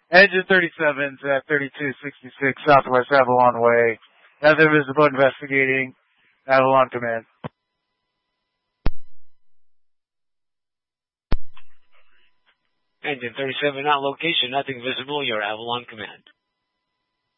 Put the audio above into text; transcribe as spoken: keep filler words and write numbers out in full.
Engine thirty-seven's at thirty-two sixty-six Southwest Avalon Way. Nothing visible, investigating. Avalon Command. Engine thirty-seven on location, nothing visible, your Avalon Command.